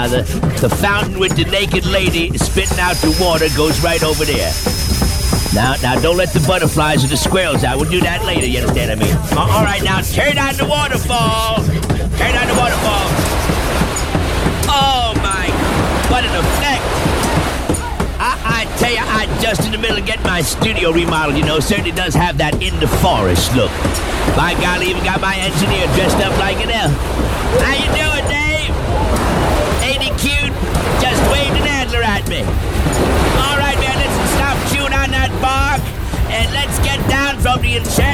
Now, the fountain with the naked lady spitting out the water goes right over there. Now, don't let the butterflies or the squirrels out. We'll do that later, you understand what I mean? All right, now, turn on the waterfall. Turn on the waterfall. Oh, my, what an effect. I tell you, I'm just in the middle of getting my studio remodeled, you know. Certainly does have that in the forest look. By golly, even got my engineer dressed up like an elf. How you doing, Dave? Ain't he cute? Just waved an antler at me. All right, man, listen, stop chewing on that bark, and let's get down from the enchanted